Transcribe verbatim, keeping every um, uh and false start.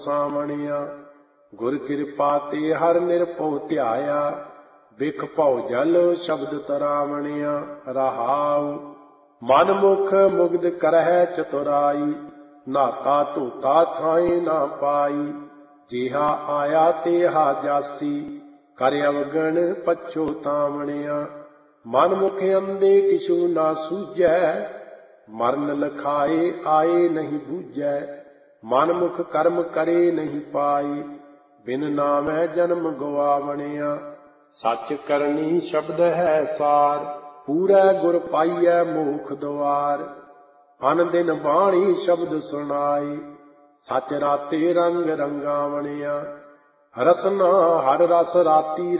ਸਾਵਣਿਆ। ਗੁਰ ਕਿਰਪਾ ਤੇ ਹਰ ਨਿਰਭਉ ਧਿਆਇਆ, ਬਿਖ ਭਉ ਜਲ ਸ਼ਬਦ ਤਰਾਵਣਿਆ। ਰਹਾਉ ਮਨ ਮੁਖ ਮੁਗਧ ਕਰਹਿ ਚਤੁਰਾਈ, ਨਾਤਾ ਧੋਤਾ ਥਾਏ ਨਾ ਪਾਈ। ਜਿਹਾ ਆਇਆ ਤੇਹਾ ਜਾਸੀ, ਕਰ ਅਵਗਣ ਪਛੋਤਾਵਣਿਆ। ਮਨ ਮੁਖ ਅੰਧੇ ਕਿਛੂ ਨਾ ਸੂਝੈ, ਮਰਨ ਲਖਾਏ ਆਏ ਨਹੀਂ ਬੂਝੈ। ਮਨ ਮੁਖ ਕਰਮ ਕਰੇ ਨਹੀਂ ਪਾਈ, ਬਿਨ ਨਾਮੈ ਜਨਮ ਗਵਾਵਣਿਆ। ਸੱਚ ਕਰਨੀ ਸ਼ਬਦ ਹੈ ਸਾਰ, ਪੂਰੈ ਗੁਰ ਪਾਈਐ ਮੋਖ ਦੁਆਰ। ਅਨ ਦਿਨ ਬਾਣੀ ਸ਼ਬਦ ਸੁਣਾਈ, ਸੱਚ ਰਾਤੇ ਰੰਗ ਰੰਗਾਵਣਿਆ। ਰਸਨਾ ਹਰ ਰਸ ਰਾਤੀ